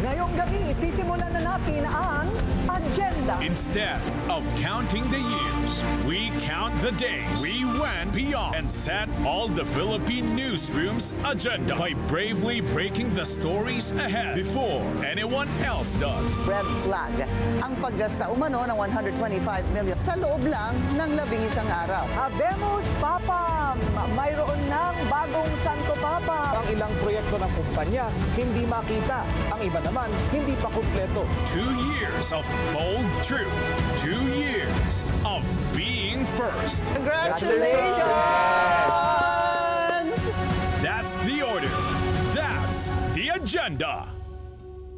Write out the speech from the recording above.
Ngayong gabi, sisimulan na natin ang agenda. Instead of counting the years, we count the days. We went beyond and set all the Philippine newsroom's agenda by bravely breaking the stories ahead before anyone else does. Red flag ang paggasta umano ng 125 million sa loob lang ng 11 araw. Habemos Papa, mayroon ng bagong Santo Papa. Ang ilang proyekto ng kumpanya hindi makita. Ang iba naman hindi pa kumpleto. 2 years of bold truth. 2 years of being first. Congratulations! That's the order. That's the agenda.